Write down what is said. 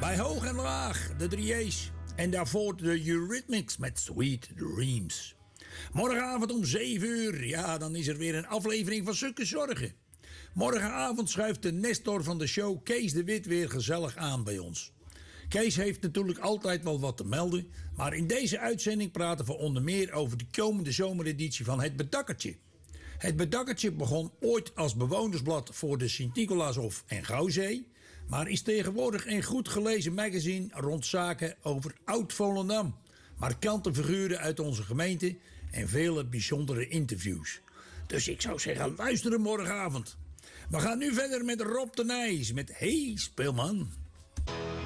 Bij Hoog en Laag, de 3A's. En daarvoor de Eurythmics met Sweet Dreams. Morgenavond om 7 uur, ja, dan is er weer een aflevering van Sukke Zorgen. Morgenavond schuift de Nestor van de show Kees de Wit weer gezellig aan bij ons. Kees heeft natuurlijk altijd wel wat te melden, maar in deze uitzending praten we onder meer over de komende zomereditie van Het Bedakkertje. Het Bedakkertje begon ooit als bewonersblad voor de Sint-Nicolaashof en Gouwzee, maar is tegenwoordig een goed gelezen magazine rond zaken over Oud-Volendam, markante figuren uit onze gemeente en vele bijzondere interviews. Dus ik zou zeggen, luisteren morgenavond. We gaan nu verder met Rob de Nijs met Hey Speelman.